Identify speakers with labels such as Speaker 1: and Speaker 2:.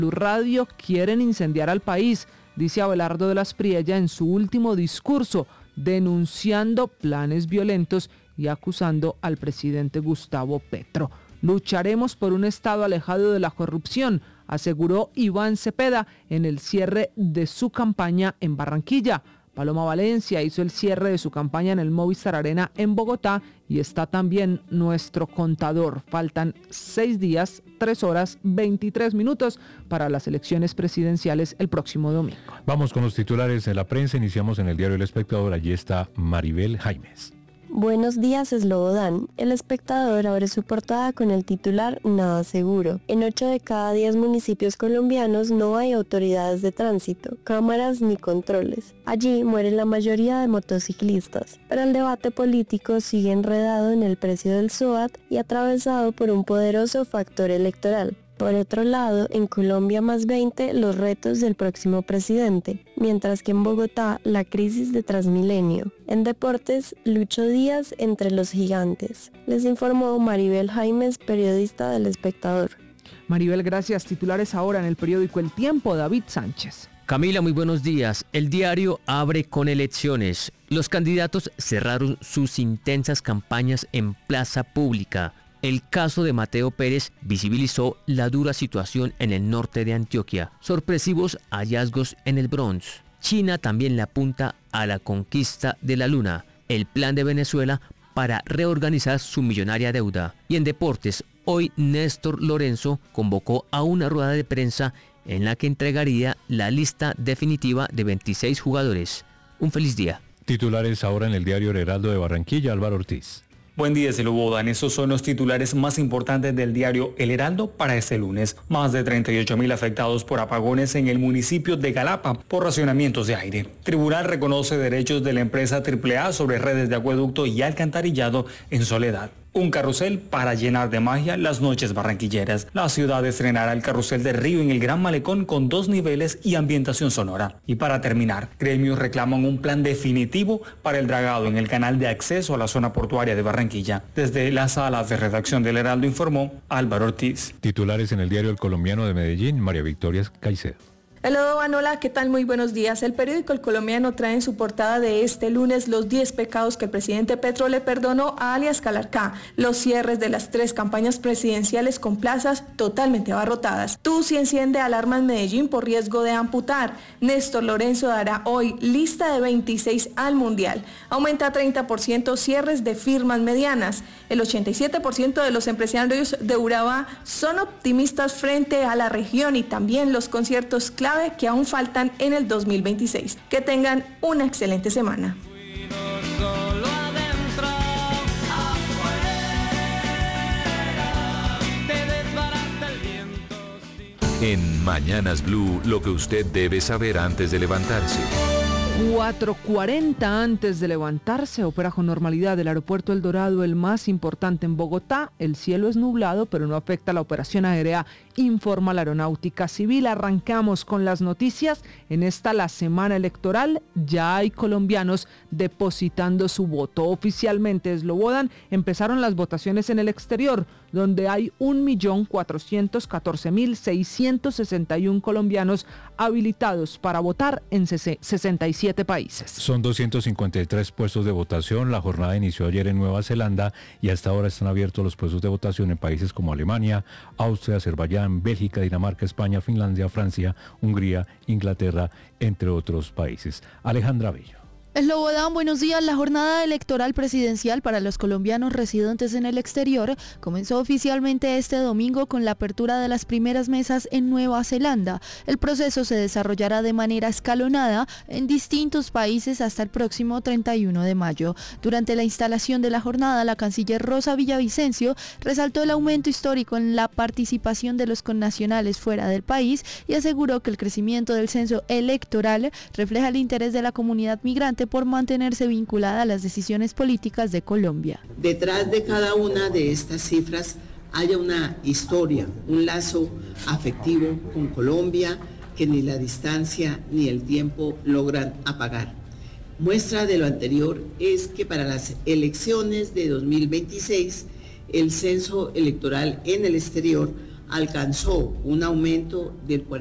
Speaker 1: Blue Radio quieren incendiar al país, dice Abelardo de las Priella en su último discurso, denunciando planes violentos y acusando al presidente Gustavo Petro. Lucharemos por un Estado alejado de la corrupción, aseguró Iván Cepeda en el cierre de su campaña en Barranquilla. Paloma Valencia hizo el cierre de su campaña en el Movistar Arena en Bogotá y está también nuestro contador. Faltan 6 días, 3 horas, 23 minutos para las elecciones presidenciales el próximo domingo.
Speaker 2: Vamos con los titulares de la prensa. Iniciamos en el diario El Espectador. Allí está Maribel Jaimes.
Speaker 3: Buenos días, Slobodan. El Espectador abre su portada con el titular Nada seguro. En 8 de cada 10 municipios colombianos no hay autoridades de tránsito, cámaras ni controles. Allí muere la mayoría de motociclistas, pero el debate político sigue enredado en el precio del SOAT y atravesado por un poderoso factor electoral. Por otro lado, en Colombia más 20, los retos del próximo presidente, mientras que en Bogotá, la crisis de Transmilenio. En deportes, Lucho Díaz entre los gigantes. Les informó Maribel Jaimes, periodista del Espectador.
Speaker 1: Maribel, gracias. Titulares ahora en el periódico El Tiempo, David Sánchez.
Speaker 4: Camila, muy buenos días. El diario abre con elecciones. Los candidatos cerraron sus intensas campañas en plaza pública. El caso de Mateo Pérez visibilizó la dura situación en el norte de Antioquia. Sorpresivos hallazgos en el Bronx. China también le apunta a la conquista de la luna. El plan de Venezuela para reorganizar su millonaria deuda. Y en deportes, hoy Néstor Lorenzo convocó a una rueda de prensa en la que entregaría la lista definitiva de 26 jugadores. Un feliz día.
Speaker 2: Titulares ahora en el diario El Heraldo de Barranquilla, Álvaro Ortiz.
Speaker 5: Buen día, Slobodan. Esos son los titulares más importantes del diario El Heraldo para este lunes. Más de 38.000 afectados por apagones en el municipio de Galapa por racionamientos de aire. Tribunal reconoce derechos de la empresa AAA sobre redes de acueducto y alcantarillado en Soledad. Un carrusel para llenar de magia las noches barranquilleras. La ciudad estrenará el carrusel de Río en el Gran Malecón con 2 niveles y ambientación sonora. Y para terminar, gremios reclaman un plan definitivo para el dragado en el canal de acceso a la zona portuaria de Barranquilla. Desde las salas de redacción del Heraldo informó Álvaro Ortiz.
Speaker 2: Titulares en el diario El Colombiano de Medellín, María Victoria Caicedo.
Speaker 6: Hola, ¿qué tal? Muy buenos días. El periódico El Colombiano trae en su portada de este lunes los 10 pecados que el presidente Petro le perdonó a alias Calarcá, los cierres de las 3 campañas presidenciales con plazas totalmente abarrotadas. TUSI enciende alarma en Medellín por riesgo de amputar. Néstor Lorenzo dará hoy lista de 26 al Mundial. Aumenta 30% cierres de firmas medianas. El 87% de los empresarios de Urabá son optimistas frente a la región y también los conciertos clave que aún faltan en el 2026. Que tengan una excelente semana.
Speaker 7: En Mañanas Blue, lo que usted debe saber antes de levantarse.
Speaker 1: 4:40 antes de levantarse, opera con normalidad el aeropuerto El Dorado, el más importante en Bogotá. El cielo es nublado, pero no afecta la operación aérea, informa la Aeronáutica Civil. Arrancamos con las noticias. En la semana electoral, ya hay colombianos depositando su voto. Oficialmente, Slobodan, empezaron las votaciones en el exterior, donde hay 1.414.661 colombianos habilitados para votar en 67 países.
Speaker 2: Son 253 puestos de votación. La jornada inició ayer en Nueva Zelanda y hasta ahora están abiertos los puestos de votación en países como Alemania, Austria, Azerbaiyán, Bélgica, Dinamarca, España, Finlandia, Francia, Hungría, Inglaterra, entre otros países. Alejandra Bello.
Speaker 8: Slobodan, buenos días. La jornada electoral presidencial para los colombianos residentes en el exterior comenzó oficialmente este domingo con la apertura de las primeras mesas en Nueva Zelanda. El proceso se desarrollará de manera escalonada en distintos países hasta el próximo 31 de mayo. Durante la instalación de la jornada, la canciller Rosa Villavicencio resaltó el aumento histórico en la participación de los connacionales fuera del país y aseguró que el crecimiento del censo electoral refleja el interés de la comunidad migrante por mantenerse vinculada a las decisiones políticas de Colombia.
Speaker 9: Detrás de cada una de estas cifras haya una historia, un lazo afectivo con Colombia que ni la distancia ni el tiempo logran apagar. Muestra de lo anterior es que para las elecciones de 2026 el censo electoral en el exterior alcanzó un aumento del